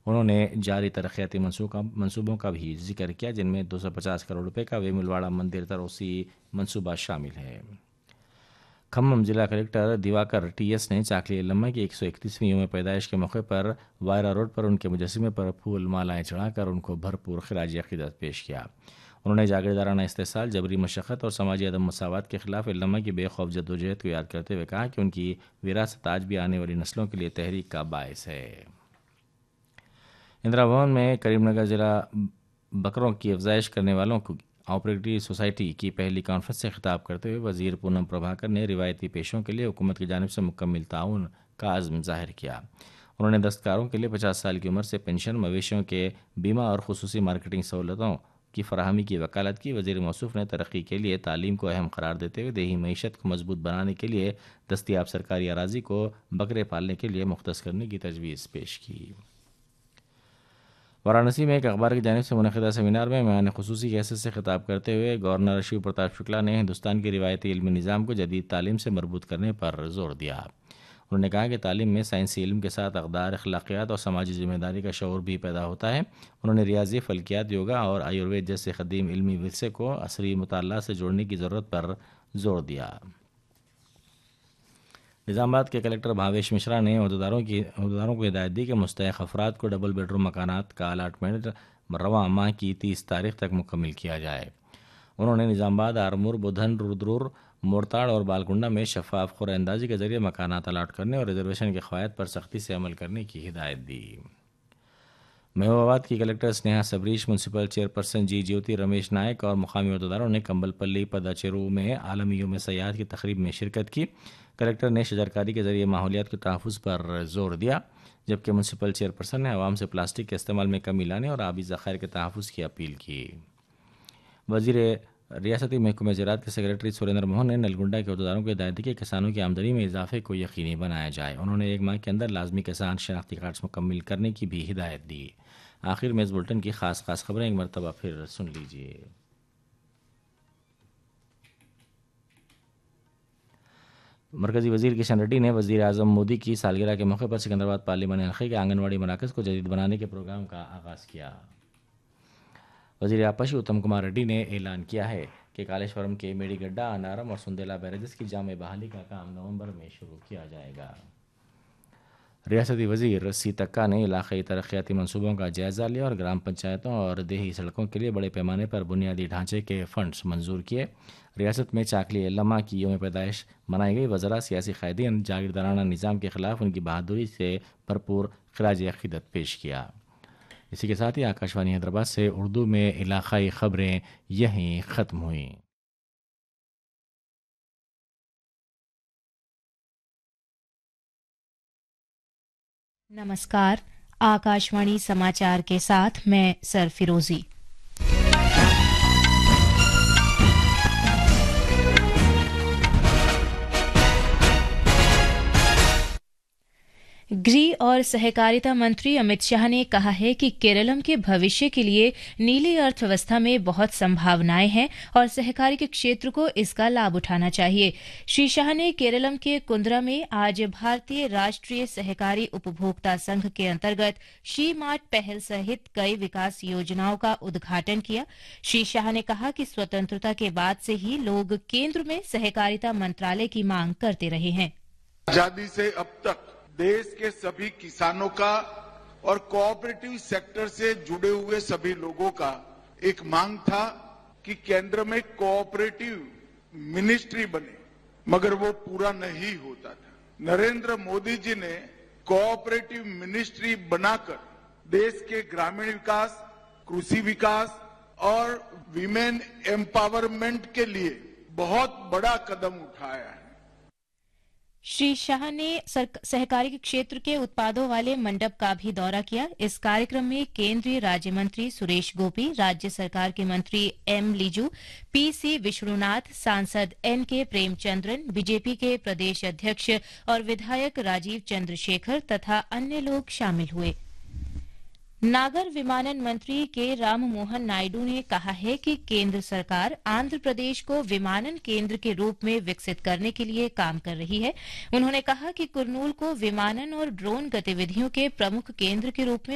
انہوں نے جاری ترقیاتی منصوبوں کا بھی ذکر کیا، جن میں 250 کروڑ روپے کا ویملواڑہ مندر تروسی منصوبہ شامل ہے۔ کھمم ضلع کلکٹر دیواکر ٹی ایس نے چاکلی یلما کی 131ویں یوم پیدائش کے موقع پر وائرا روڈ پر ان کے مجسمے پر پھول مالائیں چڑھا کر ان کو بھرپور خراج عقیدت پیش کیا۔ انہوں نے جاگیردارانہ استحصال، جبری مشقت اور سماجی عدم مساوات کے خلاف یلما کی بے خوف جدوجہد کو یاد کرتے ہوئے کہا کہ ان کی وراثت آج بھی آنے والی نسلوں کے لیے تحریک کا باعث ہے۔ اندرا بھون میں کریم نگر ضلع بکروں کی افزائش کرنے والوں کو آپریٹری سوسائٹی کی پہلی کانفرنس سے خطاب کرتے ہوئے وزیر پونم پربھاکر نے روایتی پیشوں کے لیے حکومت کی جانب سے مکمل تعاون کا عزم ظاہر کیا۔ انہوں نے دستکاروں کے لیے 50 سال کی عمر سے پنشن، مویشیوں کے بیمہ اور خصوصی مارکیٹنگ سہولتوں کی فراہمی کی وکالت کی۔ وزیر موصوف نے ترقی کے لیے تعلیم کو اہم قرار دیتے ہوئے دیہی معیشت کو مضبوط بنانے کے لیے دستیاب سرکاری اراضی کو بکرے پالنے کے لیے مختص کرنے کی تجویز پیش کی۔ وارانسی میں ایک اخبار کی جانب سے منعقدہ سیمینار میں مہمان خصوصی کی حیثیت سے خطاب کرتے ہوئے گورنر شیو پرتاپ شکلا نے ہندوستان کے روایتی علمی نظام کو جدید تعلیم سے مربوط کرنے پر زور دیا۔ انہوں نے کہا کہ تعلیم میں سائنسی علم کے ساتھ اقدار، اخلاقیات اور سماجی ذمہ داری کا شعور بھی پیدا ہوتا ہے۔ انہوں نے ریاضی، فلکیات، یوگا اور آیوروید جیسے قدیم علمی ورثے کو عصری مطالعہ سے جوڑنے کی ضرورت پر زور دیا۔ نظام آباد کے کلکٹر بھاویش مشرا نے عہدیداروں کو ہدایت دی کہ مستحق افراد کو ڈبل بیڈ روم مکانات کا الاٹمنٹ رواں ماہ کی 30 تاریخ تک مکمل کیا جائے۔ انہوں نے نظام آباد، آرمور، بدھن، رودرور، مورتاڑ اور بالکنڈا میں شفاف قرعہ اندازی کے ذریعے مکانات الاٹ کرنے اور ریزرویشن کے قواعد پر سختی سے عمل کرنے کی ہدایت دی۔ محبوب آباد کی کلکٹر سنیہا سبریش، میونسپل چیئرپرسن جی جیوتی رمیش نائک اور مقامی عہدیداروں نے کمبل پلی پداچیرو میں عالمی یوم سیاحت کی تقریب میں شرکت کی۔ کلکٹر نے شجرکاری کے ذریعے ماحولیات کے تحفظ پر زور دیا، جبکہ میونسپل چیئرپرسن نے عوام سے پلاسٹک کے استعمال میں کمی لانے اور آبی ذخائر کے تحفظ کی اپیل کی۔ وزیر ریاستی محکمہ زراعت کے سیکریٹری سریندر موہن نے نلگنڈا کے عہدیداروں کو ہدایت دی کہ کسانوں کی آمدنی میں اضافے کو یقینی بنایا جائے۔ انہوں نے 1 ماہ کے اندر لازمی کسان شناختی کارڈز مکمل کرنے کی بھی ہدایت دی۔ آخر میں اس بلٹن کی خاص خبریں ایک مرتبہ پھر سن لیجیے۔ مرکزی وزیر کشن ریڈی نے وزیر اعظم مودی کی سالگرہ کے موقع پر سکندرآباد پارلیمانی حلقے کے آنگن واڑی مراکز کو جدید بنانے کے پروگرام کا آغاز کیا۔ وزیر آبپاشی اتم کمار ریڈی نے اعلان کیا ہے کہ کالیشورم کے میڈی گڈا، انارم اور سندیلا بیریجز کی جامع بحالی کا کام نومبر میں شروع کیا جائے گا۔ ریاستی وزیر سیتکا نے علاقائی ترقیاتی منصوبوں کا جائزہ لیا اور گرام پنچایتوں اور دیہی سڑکوں کے لیے بڑے پیمانے پر بنیادی ڈھانچے کے فنڈز منظور کیے۔ ریاست میں چاکلی یلما کی یوم پیدائش منائی گئی۔ وزراء، سیاسی قائدین جاگیردارانہ نظام کے خلاف ان کی بہادری سے بھرپور خراج عقیدت پیش کیا۔ اسی کے ساتھ ہی آکاشوانی حیدرآباد سے اردو میں علاقائی خبریں یہیں ختم ہوئیں۔ नमस्कार, आकाशवाणी समाचार के साथ मैं सरफिरोजी। गृह और सहकारिता मंत्री अमित शाह ने कहा है कि केरलम के भविष्य के लिए नीली अर्थव्यवस्था में बहुत संभावनाएं हैं और सहकारी के क्षेत्र को इसका लाभ उठाना चाहिए। श्री शाह ने केरलम के कुंद्रा में आज भारतीय राष्ट्रीय सहकारी उपभोक्ता संघ के अंतर्गत शी मार्ट पहल सहित कई विकास योजनाओं का उद्घाटन किया। श्री शाह ने कहा कि स्वतंत्रता के बाद से ही लोग केंद्र में सहकारिता मंत्रालय की मांग करते रहे हैं। आजादी से अब तक देश के सभी किसानों का और कोऑपरेटिव सेक्टर से जुड़े हुए सभी लोगों का एक मांग था कि केंद्र में कोऑपरेटिव मिनिस्ट्री बने, मगर वो पूरा नहीं होता था। नरेंद्र मोदी जी ने कोऑपरेटिव मिनिस्ट्री बनाकर देश के ग्रामीण विकास, कृषि विकास और विमेन एम्पावरमेंट के लिए बहुत बड़ा कदम उठाया है। श्री शाह ने सहकारी के क्षेत्र के उत्पादों वाले मंडप का भी दौरा किया। इस कार्यक्रम में केंद्रीय राज्य मंत्री सुरेश गोपी, राज्य सरकार के मंत्री एम लिजू, पीसी विष्णुनाथ, सांसद एन के प्रेमचंद्रन, बीजेपी के प्रदेश अध्यक्ष और विधायक राजीव चंद्रशेखर तथा अन्य लोग शामिल हुए। नागर विमानन मंत्री के राम मोहन नायडू ने कहा है कि केंद्र सरकार आंध्र प्रदेश को विमानन केंद्र के रूप में विकसित करने के लिए काम कर रही है। उन्होंने कहा कि कुर्नूल को विमानन और ड्रोन गतिविधियों के प्रमुख केंद्र के रूप में